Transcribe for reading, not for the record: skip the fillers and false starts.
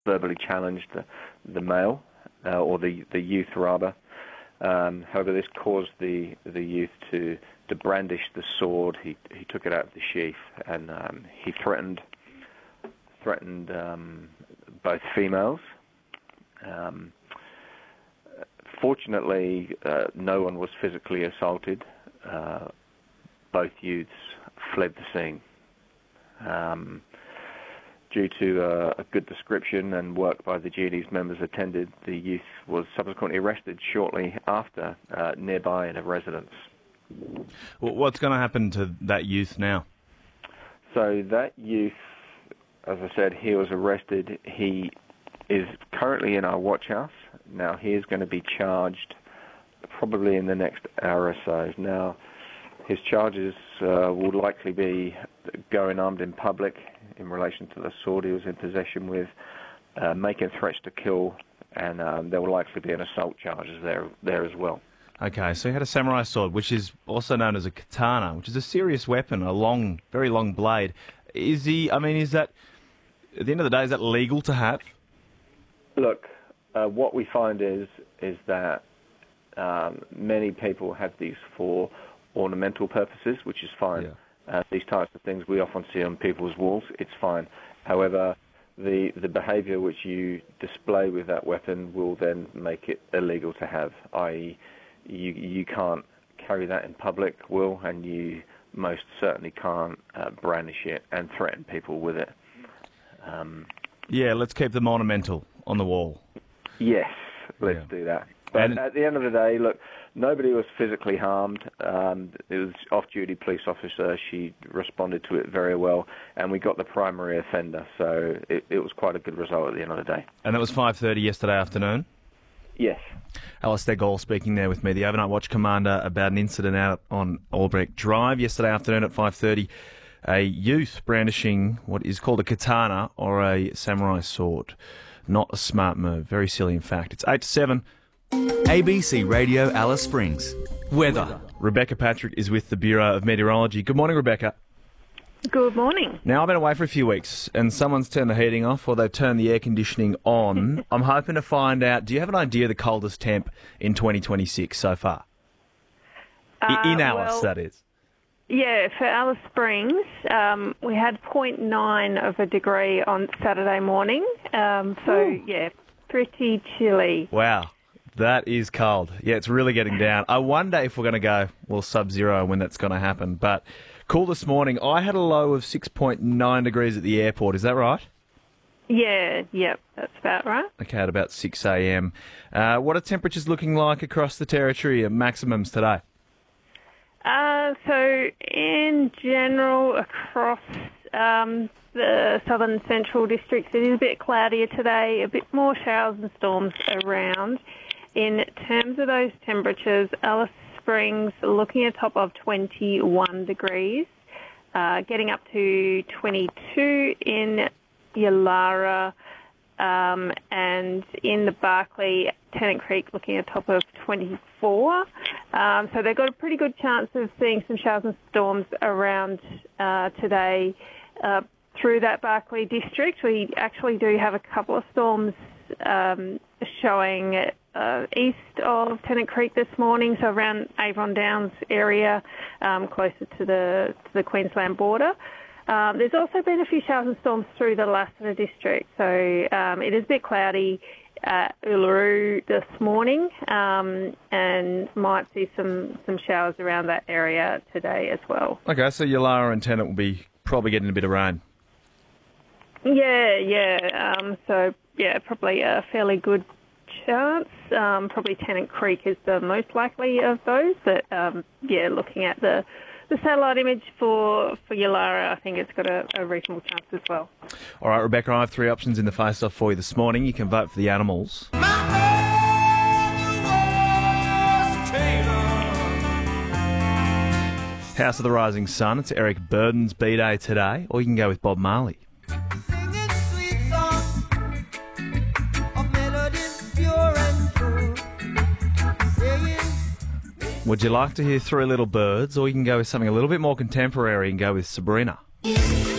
verbally challenged the male, or the youth rather. However, this caused the youth to brandish the sword. He took it out of the sheath, and he threatened both females. Fortunately, no one was physically assaulted. Both youths fled the scene. Due to a good description and work by the GD's members attended, the youth was subsequently arrested shortly after nearby in a residence. Well, what's going to happen to that youth now? So that youth, as I said, he was arrested. He is currently in our watch house. Now, he is going to be charged probably in the next hour or so. Now, his charges will likely be going armed in public in relation to the sword he was in possession with, making threats to kill, and there will likely be an assault charges there as well. Okay, so he had a samurai sword, which is also known as a katana, which is a serious weapon, a long, very long blade. Is that, at the end of the day, is that legal to have? Look, what we find is that many people have these for ornamental purposes, which is fine. Yeah. These types of things we often see on people's walls. It's fine. However, the behaviour which you display with that weapon will then make it illegal to have, i.e. you can't carry that in public, Will, and you most certainly can't brandish it and threaten people with it. Yeah, let's keep them ornamental on the wall. Yes, let's do that. But at the end of the day, look, nobody was physically harmed. It was off-duty police officer. She responded to it very well, and we got the primary offender. So it was quite a good result at the end of the day. And that was 5:30 yesterday afternoon? Yes. Alistair Gall speaking there with me, the Overnight Watch Commander, about an incident out on Albrecht Drive yesterday afternoon at 5:30. A youth brandishing what is called a katana or a samurai sword. Not a smart move. Very silly, in fact. It's 8 to 7. ABC Radio Alice Springs. Weather. Rebecca Patrick is with the Bureau of Meteorology. Good morning, Rebecca. Good morning. Now, I've been away for a few weeks and someone's turned the heating off or they've turned the air conditioning on. I'm hoping to find out, do you have an idea of the coldest temp in 2026 so far? In Alice, that is. Yeah, for Alice Springs, we had 0.9 of a degree on Saturday morning. Yeah, pretty chilly. Wow. That is cold. Yeah, it's really getting down. I wonder if we're going to go, sub-zero when that's going to happen. But cool this morning. I had a low of 6.9 degrees at the airport. Is that right? Yeah, yep, that's about right. Okay, at about 6 a.m. What are temperatures looking like across the territory at maximums today? So in general, across the southern central districts, it is a bit cloudier today, a bit more showers and storms around. In terms of those temperatures, Alice Springs looking at a top of 21 degrees, getting up to 22 in Yulara, and in the Barkly, Tennant Creek looking at a top of 24. So they've got a pretty good chance of seeing some showers and storms around today through that Barkly district. We actually do have a couple of storms showing east of Tennant Creek this morning, so around Avon Downs area, closer to the Queensland border. There's also been a few showers and storms through the Lassiter district, so it is a bit cloudy at Uluru this morning, and might see some showers around that area today as well. Okay, so Yulara and Tennant will be probably getting a bit of rain. Yeah. Probably a fairly good chance. Probably Tennant Creek is the most likely of those, but looking at the satellite image for Yulara, I think it's got a reasonable chance as well. All right, Rebecca, I have three options in the face-off for you this morning. You can vote for the Animals. House of the Rising Sun. It's Eric Burden's B-Day today. Or you can go with Bob Marley. Would you like to hear Three Little Birds, or you can go with something a little bit more contemporary and go with Sabrina?